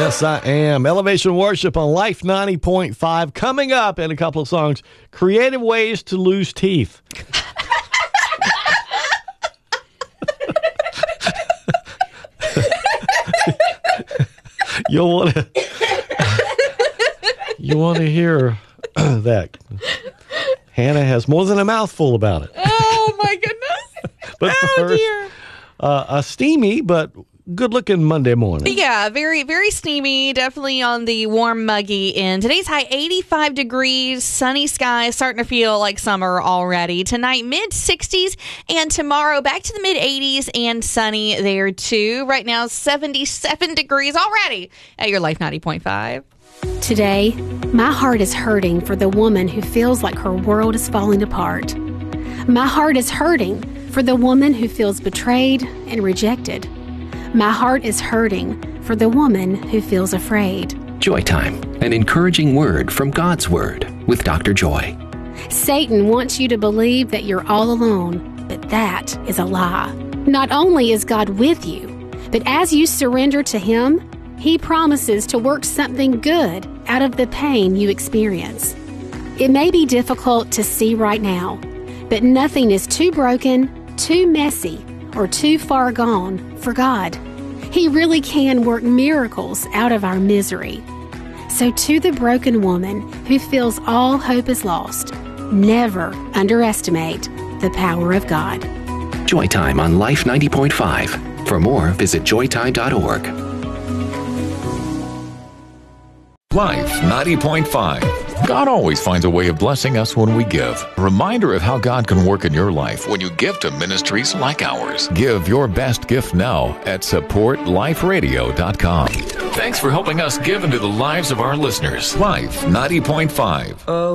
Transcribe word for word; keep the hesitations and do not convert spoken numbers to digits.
Yes, I am. Elevation Worship on Life ninety point five. Coming up in a couple of songs, creative ways to lose teeth. You'll want to you want to hear that. Hannah has more than a mouthful about it. Oh, my goodness. But oh, first, dear. Uh, a steamy but good-looking Monday morning. Yeah, very, very steamy. Definitely on the warm, muggy end. Today's high eighty-five degrees, sunny skies, starting to feel like summer already. Tonight, mid sixties, and tomorrow back to the mid eighties and sunny there too. Right now, seventy-seven degrees already at your Life ninety point five. Today, my heart is hurting for the woman who feels like her world is falling apart. My heart is hurting for the woman who feels betrayed and rejected. My heart is hurting for the woman who feels afraid. Joy Time, an encouraging word from God's Word with Doctor Joy. Satan wants you to believe that you're all alone, but that is a lie. Not only is God with you, but as you surrender to Him, He promises to work something good out of the pain you experience. It may be difficult to see right now, but nothing is too broken, too messy, or too far gone for God. He really can work miracles out of our misery. So to the broken woman who feels all hope is lost, never underestimate the power of God. Joy Time on Life ninety point five. For more, visit joy time dot org. Life ninety point five. God always finds a way of blessing us when we give. A reminder of how God can work in your life when you give to ministries like ours. Give your best gift now at support life radio dot com. Thanks for helping us give into the lives of our listeners. Life ninety point five. Oh.